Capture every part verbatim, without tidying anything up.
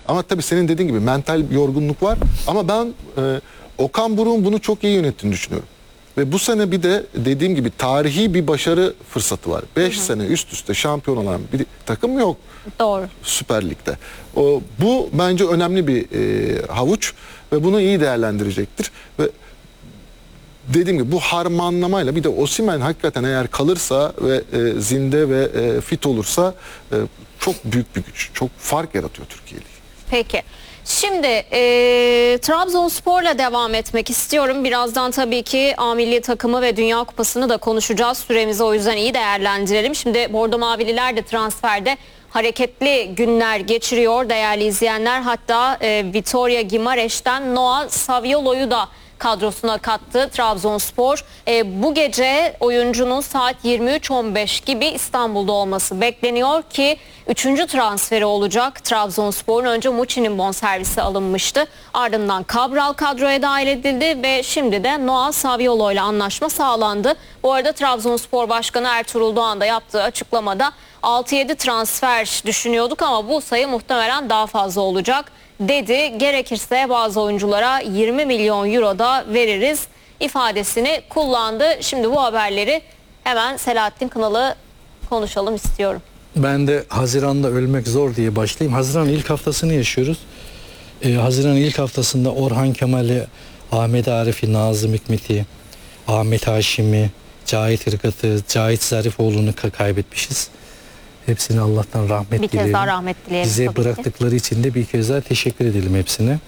Ama tabii senin dediğin gibi mental bir yorgunluk var. Ama ben e, Okan Buruk'un bunu çok iyi yönettiğini düşünüyorum. Ve bu sene bir de dediğim gibi tarihi bir başarı fırsatı var. beş sene üst üste şampiyon olan bir takım yok. Doğru. Süper Lig'de. O, bu bence önemli bir e, havuç ve bunu iyi değerlendirecektir. Ve dediğim gibi bu harmanlamayla bir de Osimhen hakikaten eğer kalırsa ve e, zinde ve e, fit olursa e, çok büyük bir güç. Çok fark yaratıyor Türkiye Ligi. Peki. Şimdi e, Trabzonspor'la devam etmek istiyorum. Birazdan tabii ki A Milli takımı ve Dünya Kupası'nı da konuşacağız. Süremizi o yüzden iyi değerlendirelim. Şimdi Bordo Mavililer de transferde hareketli günler geçiriyor değerli izleyenler. Hatta e, Vitória Guimarães'ten Noah Saviolo'yu da kadrosuna kattı Trabzonspor. E, bu gece oyuncunun saat yirmi üç on beş gibi İstanbul'da olması bekleniyor ki üçüncü transferi olacak Trabzonspor'un. Önce Muçi'nin bonservisi alınmıştı. Ardından Cabral kadroya dahil edildi ve şimdi de Noah Saviolo ile anlaşma sağlandı. Bu arada Trabzonspor Başkanı Ertuğrul Doğan da yaptığı açıklamada altı yedi transfer düşünüyorduk ama bu sayı muhtemelen daha fazla olacak dedi. Gerekirse bazı oyunculara yirmi milyon euro da veririz ifadesini kullandı. Şimdi bu haberleri hemen Selahattin Kınalı konuşalım istiyorum. Ben de Haziran'da ölmek zor diye başlayayım. Haziran ilk haftasını yaşıyoruz. Ee, Haziran ilk haftasında Orhan Kemal'i, Ahmet Arif'i, Nazım Hikmet'i, Ahmet Haşim'i, Cahit Irgat'ı, Cahit Zarifoğlu'nu kaybetmişiz. Hepsine Allah'tan rahmet bir dileyelim. kez daha rahmet dileyelim. Bize bıraktıkları ki. için de bir kez daha teşekkür edelim hepsine.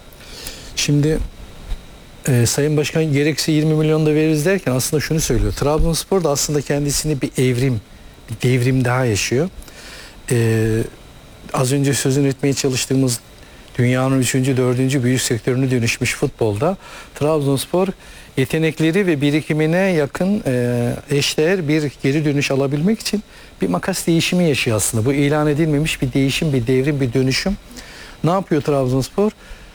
Şimdi e, Sayın Başkan gerekse yirmi milyon da veririz derken aslında şunu söylüyor. Trabzonspor da aslında kendisini bir evrim, bir devrim daha yaşıyor. E, az önce sözünü etmeye çalıştığımız dünyanın üçüncü, dördüncü büyük sektörüne dönüşmüş futbolda Trabzonspor yetenekleri ve birikimine yakın e, eşdeğer bir geri dönüş alabilmek için bir makas değişimi yaşıyor aslında. Bu ilan edilmemiş bir değişim, bir devrim, bir dönüşüm. Ne yapıyor Trabzonspor?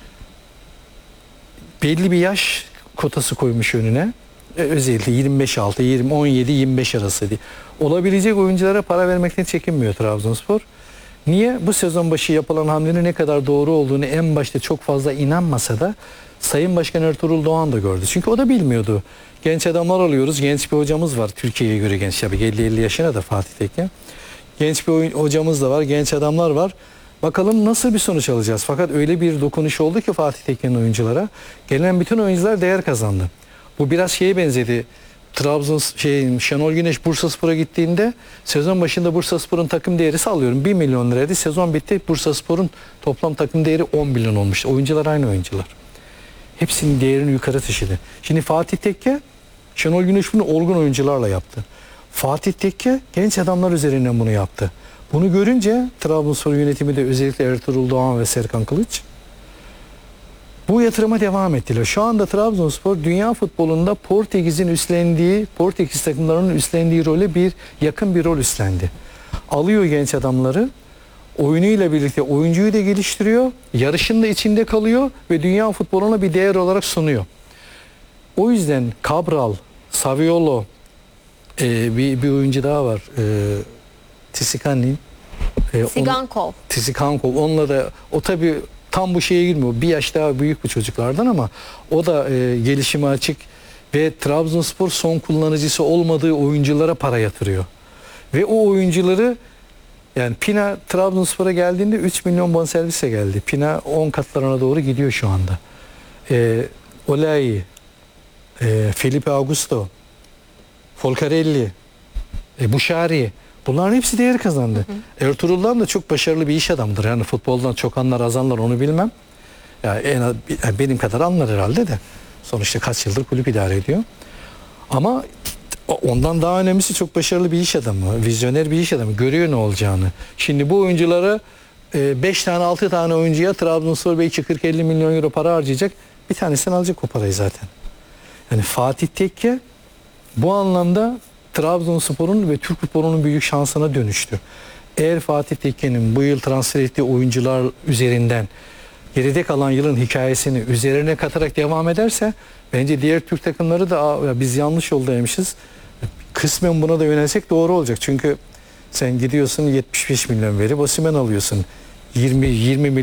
Belli bir yaş kotası koymuş önüne. E, özellikle yirmi beş altı, yirmi, on yedi, yirmi beş arası diye. Olabilecek oyunculara para vermekten çekinmiyor Trabzonspor. Niye? Bu sezon başı yapılan hamlenin ne kadar doğru olduğunu en başta çok fazla inanmasa da Sayın Başkan Ertuğrul Doğan da gördü. Çünkü o da bilmiyordu. Genç adamlar alıyoruz. Genç bir hocamız var. Türkiye'ye göre genç. Tabii elli elli yaşına da Fatih Tekke. Genç bir hocamız da var. Genç adamlar var. Bakalım nasıl bir sonuç alacağız. Fakat öyle bir dokunuş oldu ki Fatih Tekke'nin oyunculara. Gelen bütün oyuncular değer kazandı. Bu biraz şeye benzedi. Trabzon şey Şenol Güneş Bursaspor'a gittiğinde sezon başında Bursaspor'un takım değeri sallıyorum bir milyon liraydı. Sezon bitti Bursaspor'un toplam takım değeri on milyon olmuştu. Oyuncular aynı oyuncular. Hepsinin değerini yukarı taşıdı. Şimdi Fatih Tekke Şenol Güneş bunu olgun oyuncularla yaptı. Fatih Tekke genç adamlar üzerinden bunu yaptı. Bunu görünce Trabzonspor yönetimi de özellikle Ertuğrul Doğan ve Serkan Kılıç bu yatırıma devam ettiler. Şu anda Trabzonspor dünya futbolunda Portekiz'in üstlendiği, Portekiz takımlarının üstlendiği role bir yakın bir rol üstlendi. Alıyor genç adamları, oyunuyla birlikte oyuncuyu da geliştiriyor, yarışın da içinde kalıyor ve dünya futboluna bir değer olarak sunuyor. O yüzden Cabral, Saviolo, e, bir, bir oyuncu daha var, e, Tsikanin, e, Tsigankov. Tsigankov, onunla da o tabii tam bu şeye girmiyor. Bir yaş daha büyük bu çocuklardan ama o da e, gelişime açık ve Trabzonspor son kullanıcısı olmadığı oyunculara para yatırıyor. Ve o oyuncuları yani Pina Trabzonspor'a geldiğinde üç milyon bonservise geldi. Pina on katlarına doğru gidiyor şu anda. E, Olay, e, Felipe Augusto, Folcarelli, e, Buşari, bunların hepsi değer kazandı. Hı hı. Ertuğrul'dan da çok başarılı bir iş adamdır. Yani futboldan çok anlar az anlar onu bilmem. Yani en az, yani benim kadar anlar herhalde de. Sonuçta kaç yıldır kulüp idare ediyor. Ama ondan daha önemlisi çok başarılı bir iş adamı. Vizyoner bir iş adamı. Görüyor ne olacağını. Şimdi bu oyunculara beş tane altı tane oyuncuya Trabzonspor belki kırk elli milyon euro para harcayacak. Bir tanesini alacak o parayı zaten. Yani Fatih Tekke bu anlamda Trabzonspor'un ve Türk futbolunun büyük şansına dönüştü. Eğer Fatih Tekke'nin bu yıl transfer ettiği oyuncular üzerinden geride kalan yılın hikayesini üzerine katarak devam ederse bence diğer Türk takımları da biz yanlış yoldaymışız. Kısmen buna da yönelsek doğru olacak. Çünkü sen gidiyorsun yetmiş beş milyon verip Osimhen alıyorsun. yirmi yirmi milyon